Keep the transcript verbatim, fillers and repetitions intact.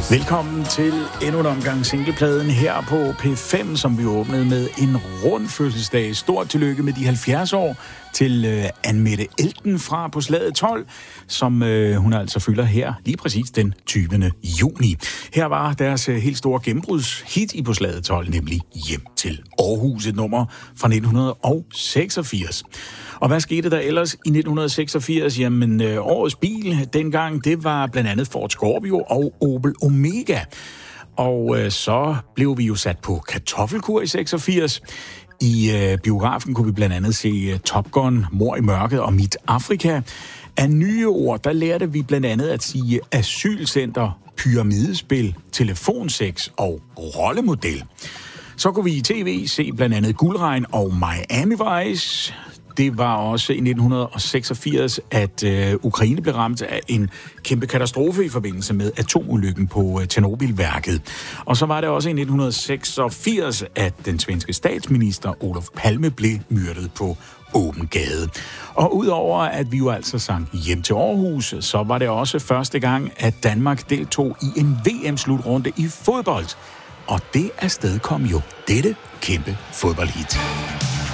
Velkommen til endnu en omgang singlepladen her på P fem, som vi åbnede med en rund fødselsdag. Stort tillykke med de halvfjerds år til øh, Annemette Elten fra På Slaget tolv, som øh, hun altså fylder her lige præcis den tyvende juni. Her var deres øh, helt store gennembrudshit i På Slaget tolv, nemlig Hjem til Aarhus, et nummer fra nitten seksogfirs. Og hvad skete der ellers i nitten seksogfirs? Jamen, øh, årets bil dengang, det var blandt andet Ford Scorpio og Opel Omega. Og øh, så blev vi jo sat på kartoffelkur i seksogfirs. I øh, biografen kunne vi blandt andet se øh, Top Gun, Mord i mørket og Mit Afrika. Af nye ord, der lærte vi blandt andet at sige asylcenter, pyramidespil, telefonsex og rollemodel. Så kunne vi i tv se blandt andet Guldregn og Miami Vice. Det var også i nitten seksogfirs, at øh, Ukraine blev ramt af en kæmpe katastrofe i forbindelse med atomulykken på øh, Tjernobylværket. Og så var det også i nitten seksogfirs, at den svenske statsminister Olof Palme blev myrdet på åben gade. Og udover at vi jo altså sang Hjem til Aarhus, så var det også første gang, at Danmark deltog i en V M-slutrunde i fodbold. Og det afstedkom jo dette kæmpe fodboldhit.